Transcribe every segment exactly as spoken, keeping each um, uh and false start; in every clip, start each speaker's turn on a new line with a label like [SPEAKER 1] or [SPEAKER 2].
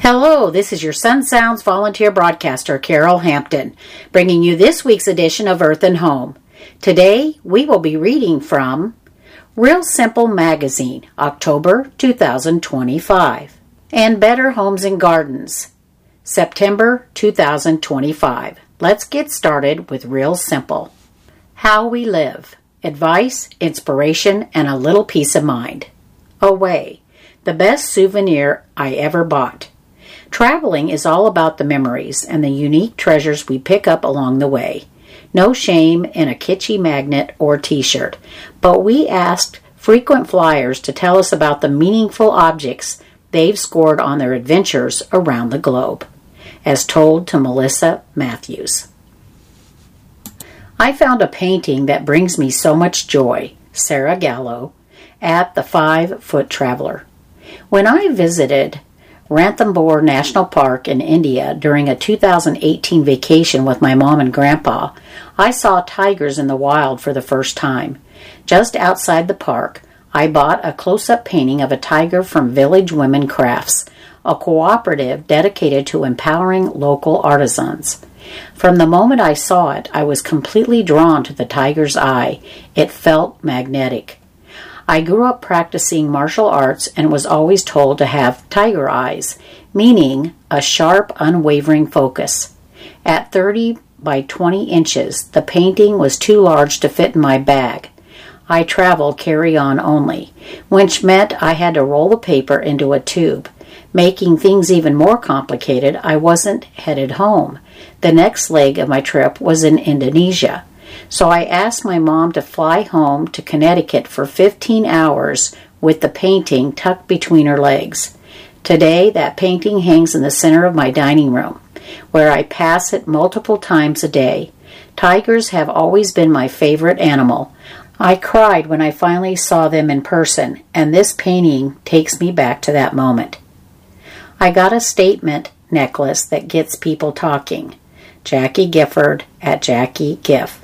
[SPEAKER 1] Hello, this is your Sun Sounds volunteer broadcaster, Carol Hampton, bringing you this week's edition of Earth and Home. Today, we will be reading from Real Simple Magazine, October two thousand twenty-five, and Better Homes and Gardens, September two thousand twenty-five. Let's get started with Real Simple. How we live. Advice, inspiration, and a little peace of mind. Away. The best souvenir I ever bought. Traveling is all about the memories and the unique treasures we pick up along the way. No shame in a kitschy magnet or t-shirt, but we asked frequent flyers to tell us about the meaningful objects they've scored on their adventures around the globe, as told to Melissa Matthews. I found a painting that brings me so much joy, Sarah Gallo, at the Five Foot Traveler. When I visited Ranthambore National Park in India during a two thousand eighteen vacation with my mom and grandpa, I saw tigers in the wild for the first time. Just outside the park, I bought a close-up painting of a tiger from Village Women Crafts, a cooperative dedicated to empowering local artisans. From the moment I saw it, I was completely drawn to the tiger's eye. It felt magnetic. I grew up practicing martial arts and was always told to have tiger eyes, meaning a sharp, unwavering focus. At thirty by twenty inches, the painting was too large to fit in my bag. I traveled carry-on only, which meant I had to roll the paper into a tube. Making things even more complicated, I wasn't headed home. The next leg of my trip was in Indonesia. So I asked my mom to fly home to Connecticut for fifteen hours with the painting tucked between her legs. Today, that painting hangs in the center of my dining room, where I pass it multiple times a day. Tigers have always been my favorite animal. I cried when I finally saw them in person, and this painting takes me back to that moment. I got a statement necklace that gets people talking. Jackie Gifford at Jackie Giff.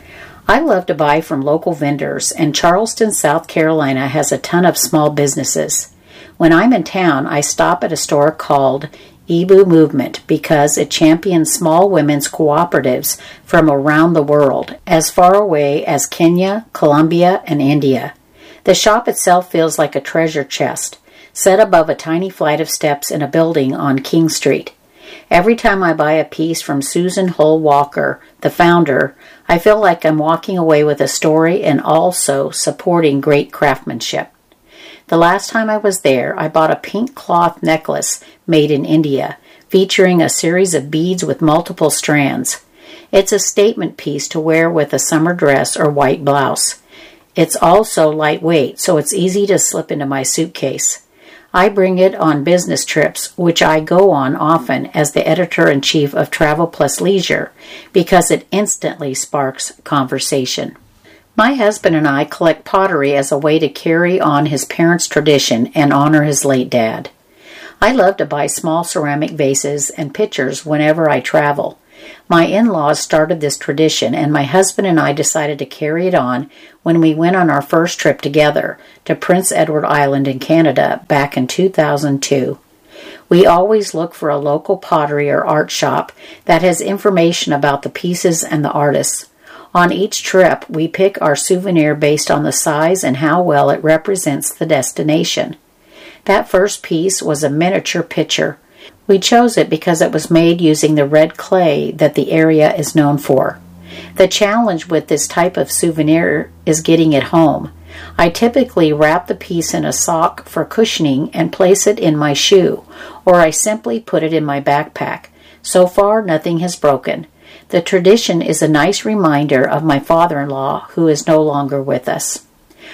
[SPEAKER 1] I love to buy from local vendors, and Charleston, South Carolina has a ton of small businesses. When I'm in town, I stop at a store called Ibu Movement because it champions small women's cooperatives from around the world, as far away as Kenya, Colombia, and India. The shop itself feels like a treasure chest, set above a tiny flight of steps in a building on King Street. Every time I buy a piece from Susan Hull Walker, the founder, I feel like I'm walking away with a story and also supporting great craftsmanship. The last time I was there, I bought a pink cloth necklace made in India, featuring a series of beads with multiple strands. It's a statement piece to wear with a summer dress or white blouse. It's also lightweight, so it's easy to slip into my suitcase. I bring it on business trips, which I go on often as the editor-in-chief of Travel Plus Leisure, because it instantly sparks conversation. My husband and I collect pottery as a way to carry on his parents' tradition and honor his late dad. I love to buy small ceramic vases and pitchers whenever I travel. My in-laws started this tradition, and my husband and I decided to carry it on when we went on our first trip together to Prince Edward Island in Canada back in two thousand two. We always look for a local pottery or art shop that has information about the pieces and the artists. On each trip, we pick our souvenir based on the size and how well it represents the destination. That first piece was a miniature pitcher. We chose it because it was made using the red clay that the area is known for. The challenge with this type of souvenir is getting it home. I typically wrap the piece in a sock for cushioning and place it in my shoe, or I simply put it in my backpack. So far, nothing has broken. The tradition is a nice reminder of my father-in-law, who is no longer with us.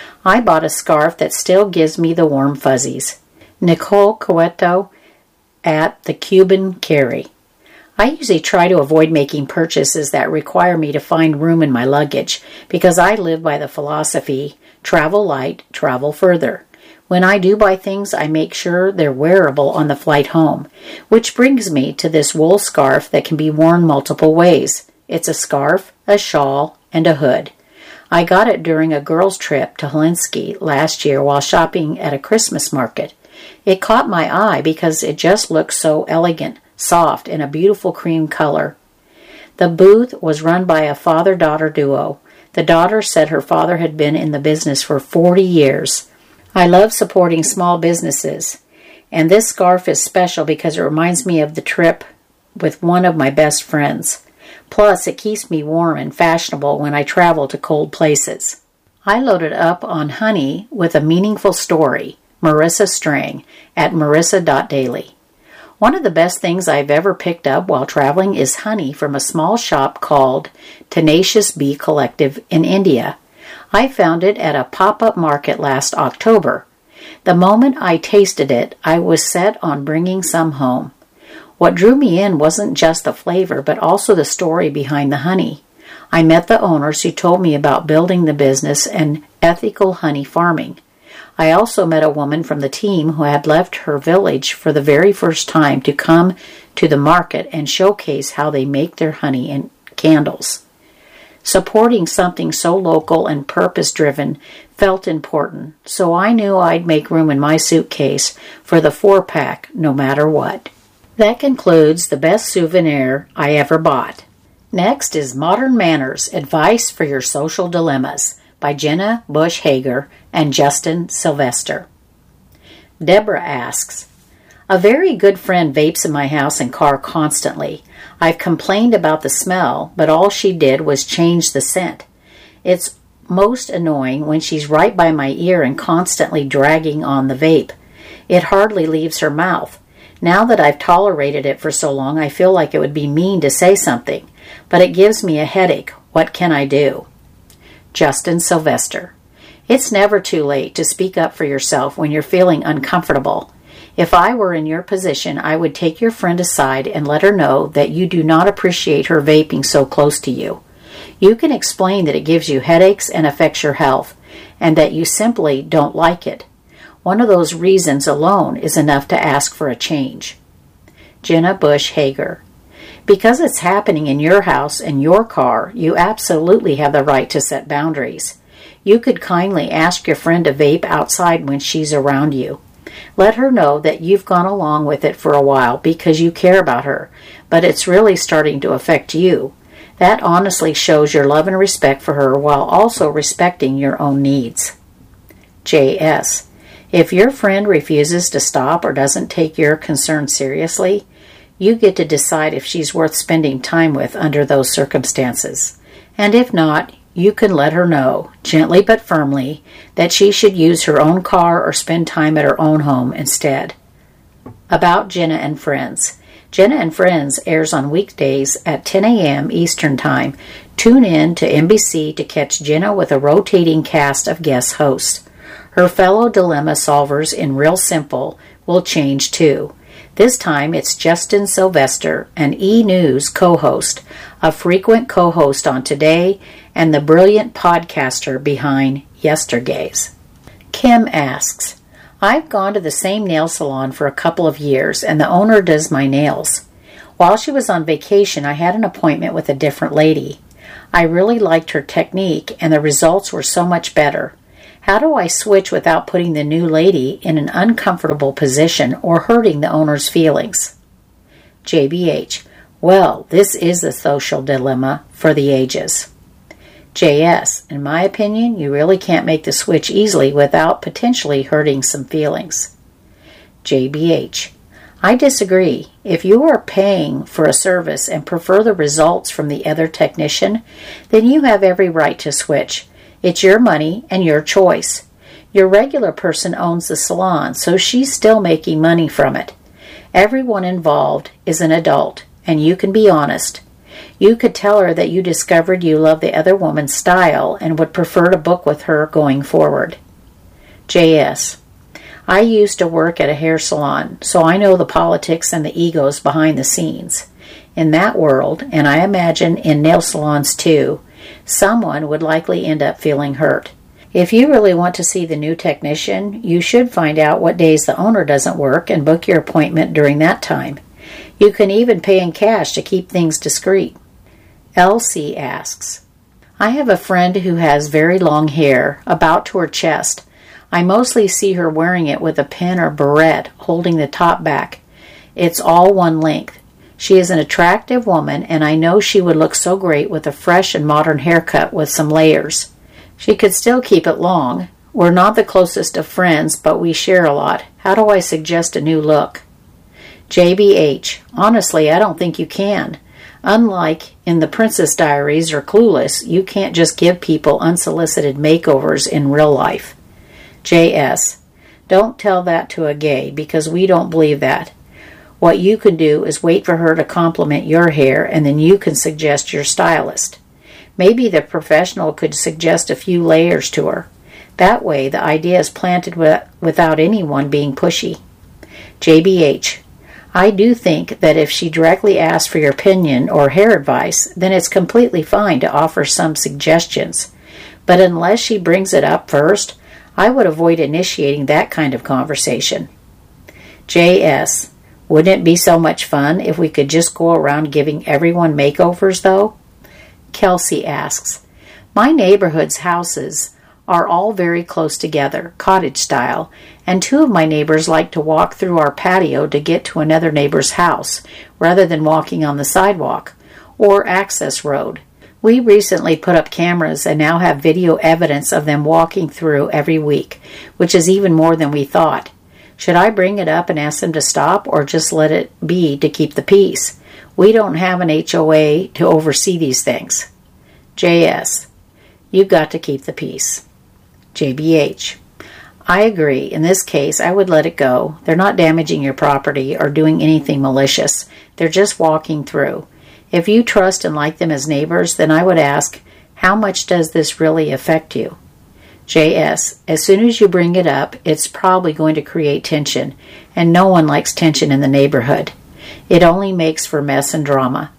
[SPEAKER 1] I bought a scarf that still gives me the warm fuzzies. Nicole Coeto at the Cuban Carry. I usually try to avoid making purchases that require me to find room in my luggage because I live by the philosophy, travel light, travel further. When I do buy things, I make sure they're wearable on the flight home, which brings me to this wool scarf that can be worn multiple ways. It's a scarf, a shawl, and a hood. I got it during a girls' trip to Helsinki last year while shopping at a Christmas market. It caught my eye because it just looked so elegant, soft, and a beautiful cream color. The booth was run by a father-daughter duo. The daughter said her father had been in the business for forty years. I love supporting small businesses, and this scarf is special because it reminds me of the trip with one of my best friends. Plus, it keeps me warm and fashionable when I travel to cold places. I loaded up on honey with a meaningful story, Marissa Strang, at marissa dot daily. One of the best things I've ever picked up while traveling is honey from a small shop called Tenacious Bee Collective in India. I found it at a pop-up market last October. The moment I tasted it, I was set on bringing some home. What drew me in wasn't just the flavor, but also the story behind the honey. I met the owners who told me about building the business and ethical honey farming. I also met a woman from the team who had left her village for the very first time to come to the market and showcase how they make their honey and candles. Supporting something so local and purpose-driven felt important, so I knew I'd make room in my suitcase for the four-pack no matter what. That concludes the best souvenir I ever bought. Next is Modern Manners, Advice for Your Social Dilemmas by Jenna Bush Hager and Justin Sylvester. Deborah asks, a very good friend vapes in my house and car constantly. I've complained about the smell, but all she did was change the scent. It's most annoying when she's right by my ear and constantly dragging on the vape. It hardly leaves her mouth. Now that I've tolerated it for so long, I feel like it would be mean to say something, but it gives me a headache. What can I do? Justin Sylvester. It's never too late to speak up for yourself when you're feeling uncomfortable. If I were in your position, I would take your friend aside and let her know that you do not appreciate her vaping so close to you. You can explain that it gives you headaches and affects your health, and that you simply don't like it. One of those reasons alone is enough to ask for a change. Jenna Bush Hager. Because it's happening in your house and your car, you absolutely have the right to set boundaries. You could kindly ask your friend to vape outside when she's around you. Let her know that you've gone along with it for a while because you care about her, but it's really starting to affect you. That honestly shows your love and respect for her while also respecting your own needs. J S. If your friend refuses to stop or doesn't take your concern seriously, you get to decide if she's worth spending time with under those circumstances. And if not, you can let her know, gently but firmly, that she should use her own car or spend time at her own home instead. About Jenna and Friends. Jenna and Friends airs on weekdays at ten a.m. Eastern Time. Tune in to N B C to catch Jenna with a rotating cast of guest hosts. Her fellow dilemma solvers in Real Simple will change too. This time it's Justin Sylvester, an E! News co-host, a frequent co-host on Today, and the brilliant podcaster behind Yestergaze. Kim asks, I've gone to the same nail salon for a couple of years, and the owner does my nails. While she was on vacation, I had an appointment with a different lady. I really liked her technique, and the results were so much better. How do I switch without putting the new lady in an uncomfortable position or hurting the owner's feelings? J B H. Well, this is the social dilemma for the ages. J S. In my opinion, you really can't make the switch easily without potentially hurting some feelings. J B H. I disagree. If you are paying for a service and prefer the results from the other technician, then you have every right to switch. It's your money and your choice. Your regular person owns the salon, so she's still making money from it. Everyone involved is an adult, and you can be honest. You could tell her that you discovered you love the other woman's style and would prefer to book with her going forward. J S. I used to work at a hair salon, so I know the politics and the egos behind the scenes. In that world, and I imagine in nail salons too, someone would likely end up feeling hurt. If you really want to see the new technician, you should find out what days the owner doesn't work and book your appointment during that time. You can even pay in cash to keep things discreet. L C asks, I have a friend who has very long hair, about to her chest. I mostly see her wearing it with a pin or barrette, holding the top back. It's all one length. She is an attractive woman, and I know she would look so great with a fresh and modern haircut with some layers. She could still keep it long. We're not the closest of friends, but we share a lot. How do I suggest a new look? J B H. Honestly, I don't think you can. Unlike in The Princess Diaries or Clueless, you can't just give people unsolicited makeovers in real life. J S. Don't tell that to a gay, because we don't believe that. What you can do is wait for her to compliment your hair, and then you can suggest your stylist. Maybe the professional could suggest a few layers to her. That way, the idea is planted without anyone being pushy. J B H. I do think that if she directly asks for your opinion or hair advice, then it's completely fine to offer some suggestions. But unless she brings it up first, I would avoid initiating that kind of conversation. J S. Wouldn't it be so much fun if we could just go around giving everyone makeovers, though? Kelsey asks, my neighborhood's houses are all very close together, cottage style, and two of my neighbors like to walk through our patio to get to another neighbor's house, rather than walking on the sidewalk or access road. We recently put up cameras and now have video evidence of them walking through every week, which is even more than we thought. Should I bring it up and ask them to stop, or just let it be to keep the peace? We don't have an H O A to oversee these things. J S. You've got to keep the peace. J B H. I agree. In this case, I would let it go. They're not damaging your property or doing anything malicious. They're just walking through. If you trust and like them as neighbors, then I would ask, how much does this really affect you? J S. As soon as you bring it up, it's probably going to create tension, and no one likes tension in the neighborhood. It only makes for mess and drama.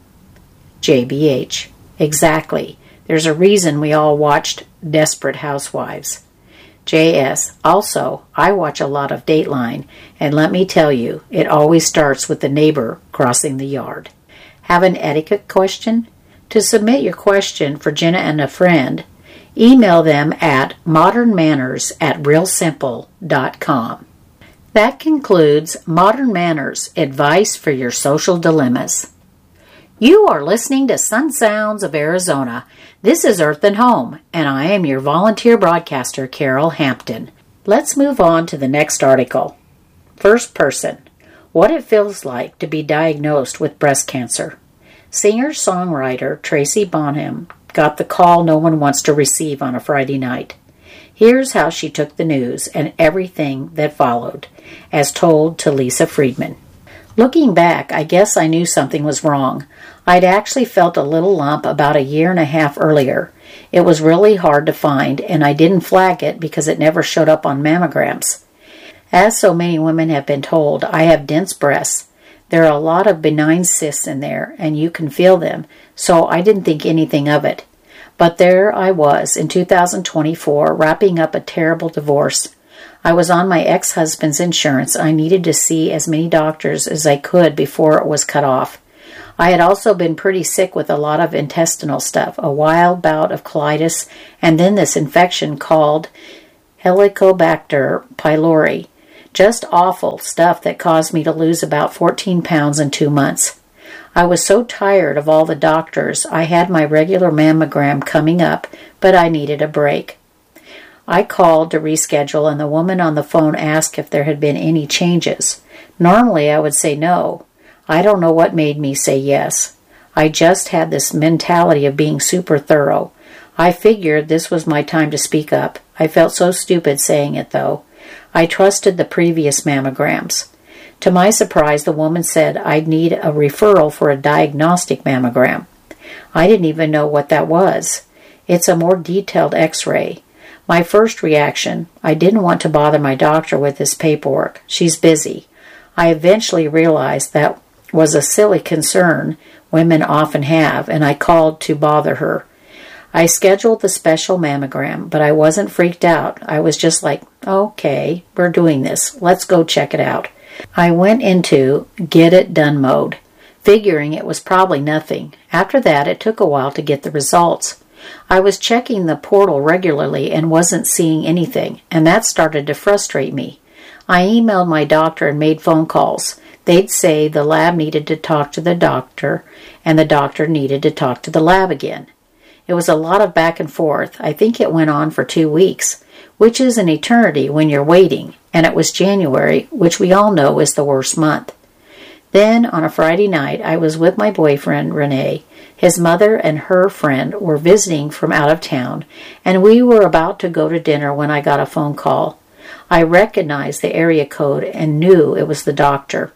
[SPEAKER 1] J B H. Exactly. There's a reason we all watched Desperate Housewives. J S. Also, I watch a lot of Dateline, and let me tell you, it always starts with the neighbor crossing the yard. Have an etiquette question? To submit your question for Jenna and a friend, email them at modernmanners at realsimple dot com. That concludes Modern Manners, Advice for Your Social Dilemmas. You are listening to Sun Sounds of Arizona. This is Earth and Home, and I am your volunteer broadcaster, Carol Hampton. Let's move on to the next article. First person, what it feels like to be diagnosed with breast cancer. Singer-songwriter Tracy Bonham got the call no one wants to receive on a Friday night. Here's how she took the news and everything that followed, as told to Lisa Friedman. Looking back, I guess I knew something was wrong. I'd actually felt a little lump about a year and a half earlier. It was really hard to find, and I didn't flag it because it never showed up on mammograms. As so many women have been told, I have dense breasts. There are a lot of benign cysts in there, and you can feel them, so I didn't think anything of it. But there I was in two thousand twenty-four, wrapping up a terrible divorce. I was on my ex-husband's insurance. I needed to see as many doctors as I could before it was cut off. I had also been pretty sick with a lot of intestinal stuff, a wild bout of colitis, and then this infection called Helicobacter pylori. Just awful stuff that caused me to lose about fourteen pounds in two months. I was so tired of all the doctors. I had my regular mammogram coming up, but I needed a break. I called to reschedule, and the woman on the phone asked if there had been any changes. Normally, I would say no. I don't know what made me say yes. I just had this mentality of being super thorough. I figured this was my time to speak up. I felt so stupid saying it, though. I trusted the previous mammograms. To my surprise, the woman said I'd need a referral for a diagnostic mammogram. I didn't even know what that was. It's a more detailed x-ray. My first reaction, I didn't want to bother my doctor with this paperwork. She's busy. I eventually realized that was a silly concern women often have, and I called to bother her. I scheduled the special mammogram, but I wasn't freaked out. I was just like, okay, we're doing this. Let's go check it out. I went into get it done mode, figuring it was probably nothing. After that, it took a while to get the results. I was checking the portal regularly and wasn't seeing anything, and that started to frustrate me. I emailed my doctor and made phone calls. They'd say the lab needed to talk to the doctor, and the doctor needed to talk to the lab again. It was a lot of back and forth. I think it went on for two weeks, which is an eternity when you're waiting, and it was January, which we all know is the worst month. Then, on a Friday night, I was with my boyfriend, Renee. His mother and her friend were visiting from out of town, and we were about to go to dinner when I got a phone call. I recognized the area code and knew it was the doctor.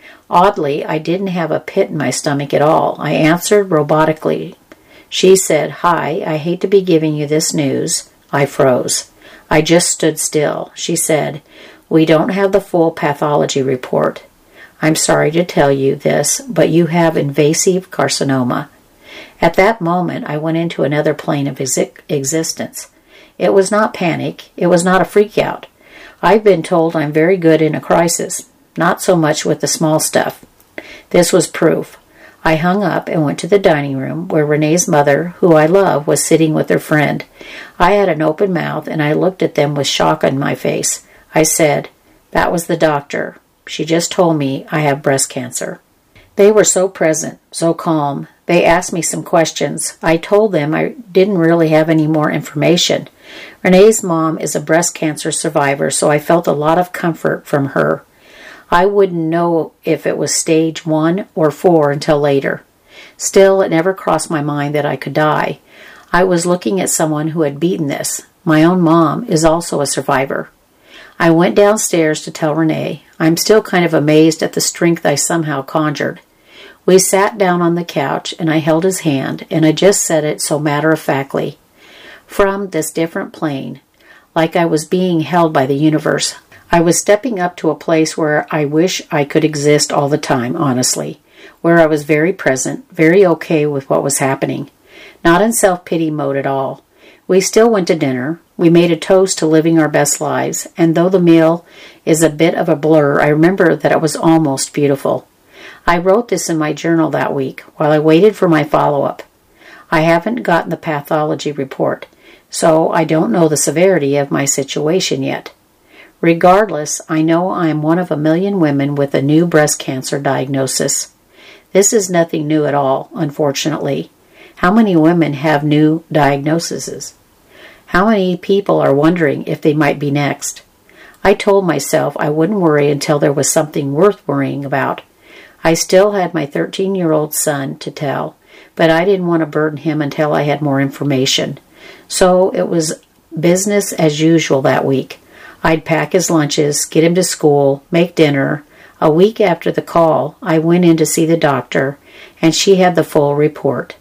[SPEAKER 1] Oddly, I didn't have a pit in my stomach at all. I answered robotically. She said, "Hi, I hate to be giving you this news." I froze. I just stood still. She said, "We don't have the full pathology report. I'm sorry to tell you this, but you have invasive carcinoma." At that moment, I went into another plane of ex- existence. It was not panic. It was not a freak out. I've been told I'm very good in a crisis, not so much with the small stuff. This was proof. I hung up and went to the dining room where Renee's mother, who I love, was sitting with her friend. I had an open mouth and I looked at them with shock on my face. I said, "That was the doctor. She just told me I have breast cancer." They were so present, so calm. They asked me some questions. I told them I didn't really have any more information. Renee's mom is a breast cancer survivor, so I felt a lot of comfort from her. I wouldn't know if it was stage one or four until later. Still, it never crossed my mind that I could die. I was looking at someone who had beaten this. My own mom is also a survivor. I went downstairs to tell Renee. I'm still kind of amazed at the strength I somehow conjured. We sat down on the couch, and I held his hand, and I just said it so matter-of-factly. From this different plane, like I was being held by the universe, I was stepping up to a place where I wish I could exist all the time, honestly, where I was very present, very okay with what was happening, not in self-pity mode at all. We still went to dinner. We made a toast to living our best lives, and though the meal is a bit of a blur, I remember that it was almost beautiful. I wrote this in my journal that week while I waited for my follow-up. I haven't gotten the pathology report, so I don't know the severity of my situation yet. Regardless, I know I am one of a million women with a new breast cancer diagnosis. This is nothing new at all, unfortunately. How many women have new diagnoses? How many people are wondering if they might be next? I told myself I wouldn't worry until there was something worth worrying about. I still had my thirteen-year-old son to tell, but I didn't want to burden him until I had more information. So it was business as usual that week. I'd pack his lunches, get him to school, make dinner. A week after the call, I went in to see the doctor, and she had the full report.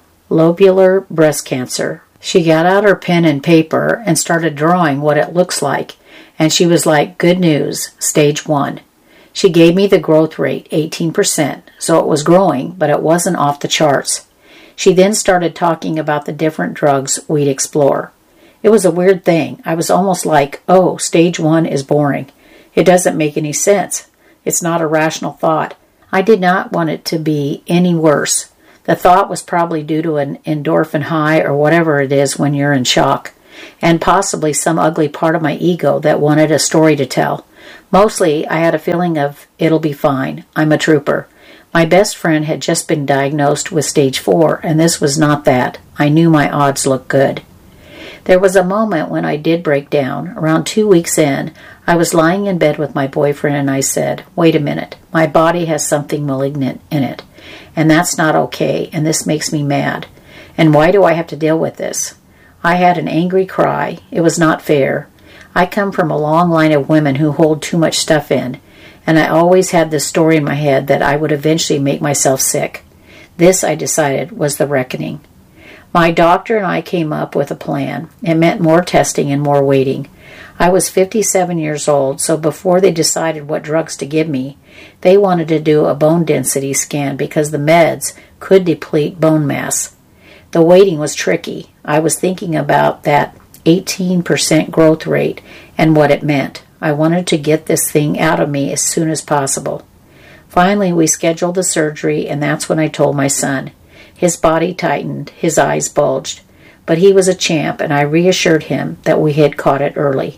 [SPEAKER 1] Lobular breast cancer. She got out her pen and paper and started drawing what it looks like, and she was like, "Good news, stage one." She gave me the growth rate, eighteen percent, so it was growing, but it wasn't off the charts. She then started talking about the different drugs we'd explore. It was a weird thing. I was almost like, oh, stage one is boring. It doesn't make any sense. It's not a rational thought. I did not want it to be any worse. The thought was probably due to an endorphin high or whatever it is when you're in shock, and possibly some ugly part of my ego that wanted a story to tell. Mostly, I had a feeling of, it'll be fine. I'm a trooper. My best friend had just been diagnosed with stage four, and this was not that. I knew my odds looked good. There was a moment when I did break down. Around two weeks in, I was lying in bed with my boyfriend, and I said, wait a minute. My body has something malignant in it, and that's not okay, and this makes me mad. And why do I have to deal with this? I had an angry cry. It was not fair. I come from a long line of women who hold too much stuff in, and I always had this story in my head that I would eventually make myself sick. This, I decided, was the reckoning. My doctor and I came up with a plan. It meant more testing and more waiting. I was fifty-seven years old, so before they decided what drugs to give me, they wanted to do a bone density scan because the meds could deplete bone mass. The waiting was tricky. I was thinking about that eighteen percent growth rate and what it meant. I wanted to get this thing out of me as soon as possible. Finally, we scheduled the surgery, and that's when I told my son. His body tightened, his eyes bulged. but he was a champ, and I reassured him that we had caught it early.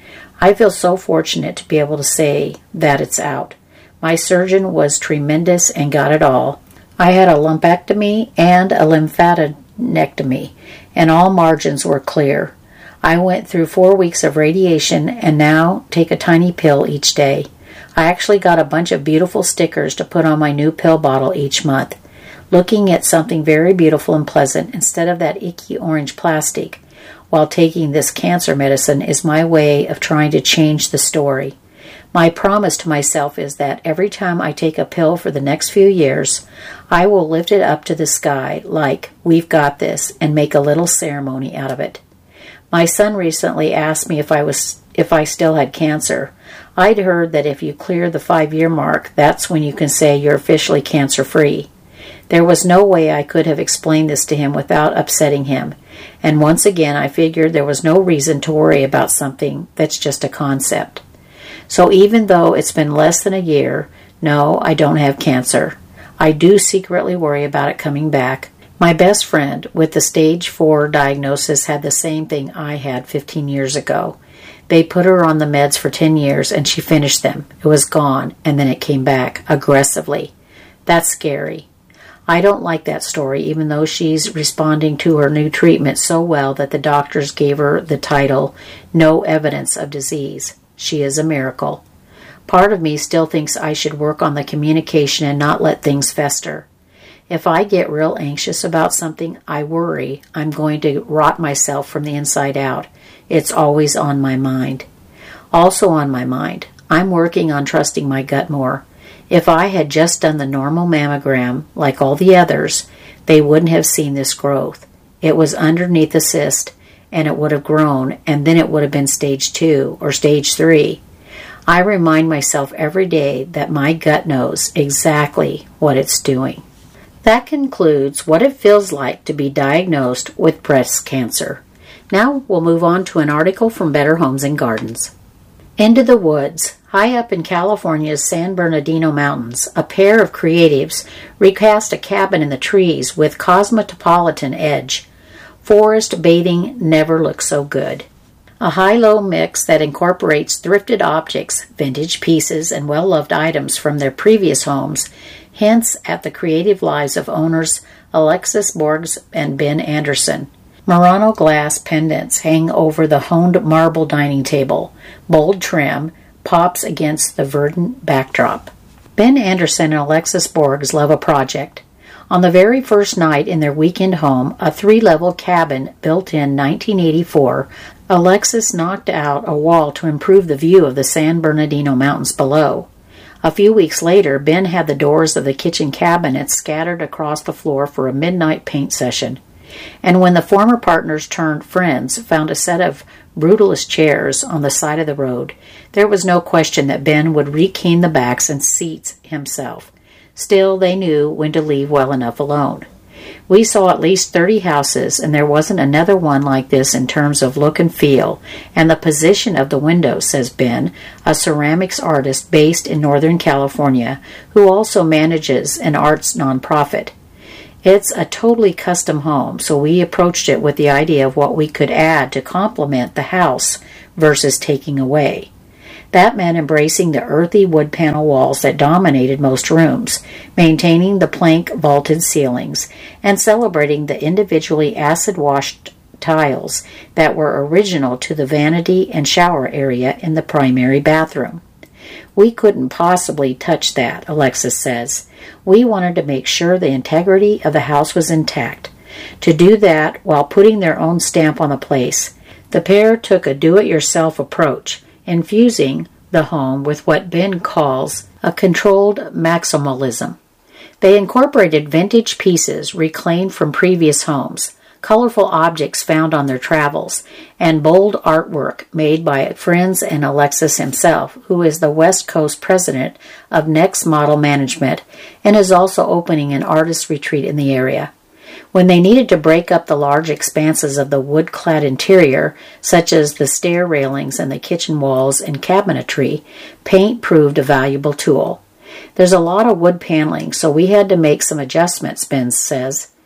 [SPEAKER 1] I feel so fortunate to be able to say that it's out. My surgeon was tremendous and got it all. I had a lumpectomy and a lymphadenectomy, and all margins were clear. I went through four weeks of radiation and now take a tiny pill each day. I actually got a bunch of beautiful stickers to put on my new pill bottle each month. Looking at something very beautiful and pleasant instead of that icky orange plastic while taking this cancer medicine is my way of trying to change the story. My promise to myself is that every time I take a pill for the next few years, I will lift it up to the sky like, we've got this, and make a little ceremony out of it. My son recently asked me if I was if I still had cancer. I'd heard that if you clear the five-year mark, that's when you can say you're officially cancer-free. There was no way I could have explained this to him without upsetting him, and once again I figured there was no reason to worry about something that's just a concept. So even though it's been less than a year, no, I don't have cancer. I do secretly worry about it coming back. My best friend with the stage four diagnosis had the same thing I had fifteen years ago. They put her on the meds for ten years and she finished them. It was gone and then it came back aggressively. That's scary. I don't like that story, even though she's responding to her new treatment so well that the doctors gave her the title, No Evidence of Disease. She is a miracle. Part of me still thinks I should work on the communication and not let things fester. If I get real anxious about something, I worry I'm going to rot myself from the inside out. It's always on my mind. Also on my mind, I'm working on trusting my gut more. If I had just done the normal mammogram, like all the others, they wouldn't have seen this growth. It was underneath the cyst, and it would have grown, and then it would have been stage two or stage three. I remind myself every day that my gut knows exactly what it's doing. That concludes what it feels like to be diagnosed with breast cancer. Now we'll move on to an article from Better Homes and Gardens. Into the Woods. High up in California's San Bernardino Mountains, a pair of creatives recast a cabin in the trees with cosmopolitan edge. Forest bathing never looked so good. A high-low mix that incorporates thrifted objects, vintage pieces, and well-loved items from their previous homes hints at the creative lives of owners Alexis Borges and Ben Anderson. Murano glass pendants hang over the honed marble dining table. Bold trim pops against the verdant backdrop. Ben Anderson and Alexis Borges love a project. On the very first night in their weekend home, a three-level cabin built in nineteen eighty-four, Alexis knocked out a wall to improve the view of the San Bernardino Mountains below. A few weeks later, Ben had the doors of the kitchen cabinets scattered across the floor for a midnight paint session. And when the former partners turned friends found a set of brutalist chairs on the side of the road, there was no question that Ben would rekeen the backs and seats himself. Still, they knew when to leave well enough alone. We saw at least thirty houses, and there wasn't another one like this in terms of look and feel, and the position of the window, says Ben, a ceramics artist based in Northern California, who also manages an arts nonprofit. It's a totally custom home, so we approached it with the idea of what we could add to complement the house versus taking away. That meant embracing the earthy wood panel walls that dominated most rooms, maintaining the plank vaulted ceilings, and celebrating the individually acid-washed tiles that were original to the vanity and shower area in the primary bathroom. We couldn't possibly touch that, Alexis says. We wanted to make sure the integrity of the house was intact. To do that while putting their own stamp on the place, the pair took a do-it-yourself approach, infusing the home with what Ben calls a controlled maximalism. They incorporated vintage pieces reclaimed from previous homes, colorful objects found on their travels, and bold artwork made by friends and Alexis himself, who is the West Coast president of Next Model Management and is also opening an artist retreat in the area. When they needed to break up the large expanses of the wood-clad interior, such as the stair railings and the kitchen walls and cabinetry, paint proved a valuable tool. There's a lot of wood paneling, so we had to make some adjustments, Ben says.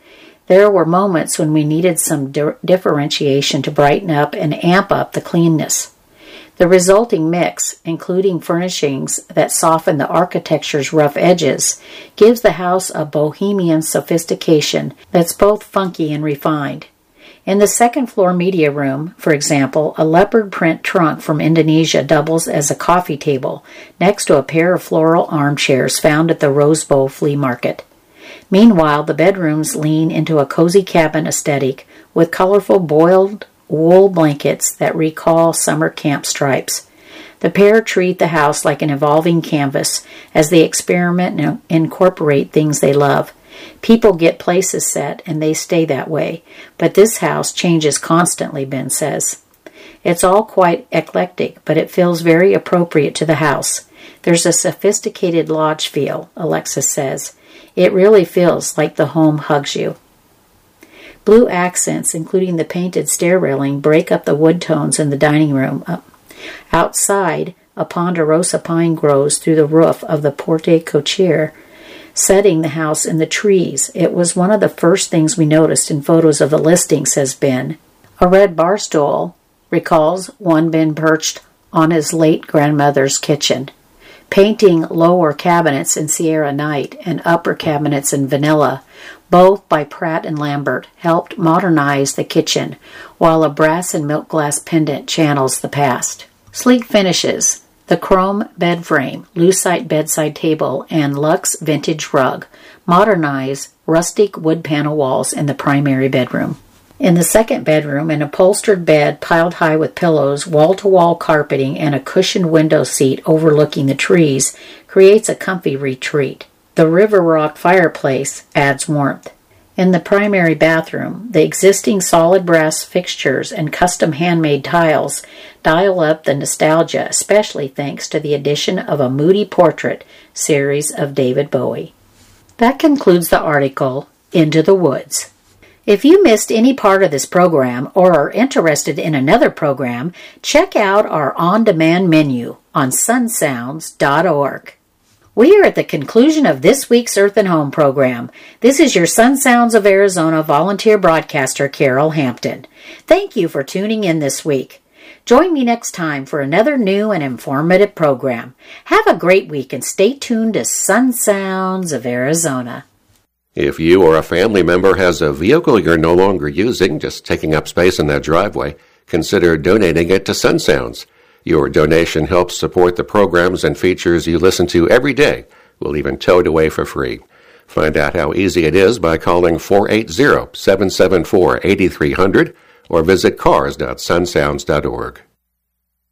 [SPEAKER 1] There were moments when we needed some di- differentiation to brighten up and amp up the cleanness. The resulting mix, including furnishings that soften the architecture's rough edges, gives the house a bohemian sophistication that's both funky and refined. In the second-floor media room, for example, a leopard print trunk from Indonesia doubles as a coffee table next to a pair of floral armchairs found at the Rose Bowl flea market. Meanwhile, the bedrooms lean into a cozy cabin aesthetic with colorful boiled wool blankets that recall summer camp stripes. The pair treat the house like an evolving canvas as they experiment and incorporate things they love. People get places set and they stay that way, but this house changes constantly, Ben says. It's all quite eclectic, but it feels very appropriate to the house. There's a sophisticated lodge feel, Alexis says. It really feels like the home hugs you. Blue accents, including the painted stair railing, break up the wood tones in the dining room. Outside, a ponderosa pine grows through the roof of the porte-cochere, setting the house in the trees. It was one of the first things we noticed in photos of the listing, says Ben. A red bar stool recalls one Ben perched on his late grandmother's kitchen. Painting lower cabinets in Sierra Night and upper cabinets in Vanilla, both by Pratt and Lambert, helped modernize the kitchen, while a brass and milk glass pendant channels the past. Sleek finishes, the chrome bed frame, lucite bedside table, and luxe vintage rug modernize rustic wood panel walls in the primary bedroom. In the second bedroom, an upholstered bed piled high with pillows, wall-to-wall carpeting, and a cushioned window seat overlooking the trees creates a comfy retreat. The River Rock fireplace adds warmth. In the primary bathroom, the existing solid brass fixtures and custom handmade tiles dial up the nostalgia, especially thanks to the addition of a Moody Portrait series of David Bowie. That concludes the article, Into the Woods. If you missed any part of this program or are interested in another program, check out our on-demand menu on sun sounds dot org. We are at the conclusion of this week's Earth and Home program. This is your Sun Sounds of Arizona volunteer broadcaster, Carol Hampton. Thank you for tuning in this week. Join me next time for another new and informative program. Have a great week and stay tuned to Sun Sounds of Arizona.
[SPEAKER 2] If you or a family member has a vehicle you're no longer using, just taking up space in that driveway, consider donating it to Sun Sounds. Your donation helps support the programs and features you listen to every day. We'll even tow it away for free. Find out how easy it is by calling four eight zero, seven seven four, eight three zero zero or visit cars dot sun sounds dot org.